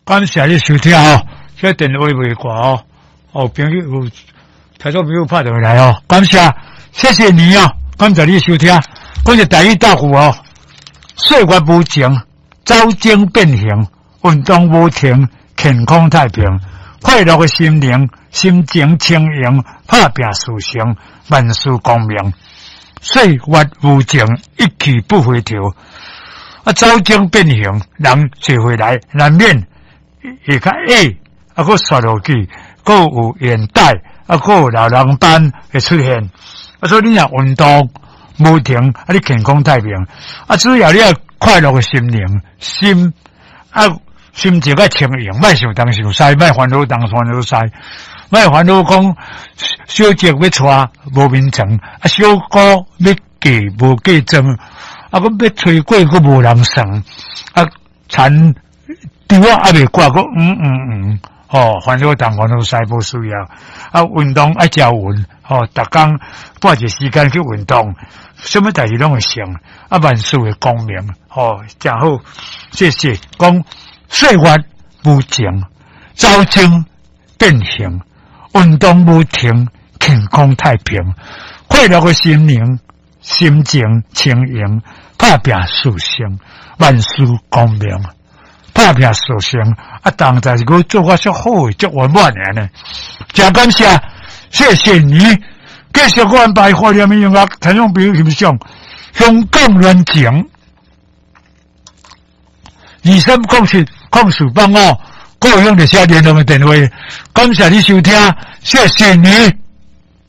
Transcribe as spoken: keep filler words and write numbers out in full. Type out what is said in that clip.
感谢你收听哦，这电话未挂哦，哦，朋友有听众朋友拍电话来哦，感谢，谢谢你哦，感谢你收听，我是第一答复哦，岁月无情，走精变形，运动无停，健康太平，快乐的心灵，心情轻盈，打拼事成，万事光明。岁月无情，一去不回头。啊，走精变形，人坐回来难免会较矮，啊，佫刷落去，佫有眼袋，啊，佫有老人斑会出现。啊，所以你若运动无停，啊，你健康太平。啊，只要你要快乐的心灵，心啊心情较轻盈，莫想东想西，莫烦恼东烦恼西，莫烦恼讲小节要带无眠床，啊，小姑要嫁无嫁妆。啊，佮要吹过，佮无人送，啊，田稻啊还未挂，佮嗯嗯嗯，吼，烦恼东烦恼西无需要。啊，运动爱食匀，吼，逐工半节时间去运动，什么代志拢会成，啊，万事会光明，吼，真好。谢谢。讲岁月无情，走精变形，运动无停，健康太平，快乐的心灵。心情轻盈，打拼事成，万事光明。打拼事成，啊，当在是个做我足好诶，足圆满诶呢。真感谢，谢谢你。继续我安排花莲的音乐，听众朋友欣赏香港恋情。二三控制控诉帮哦，各用的下联络的电话。感谢你收听，谢谢你。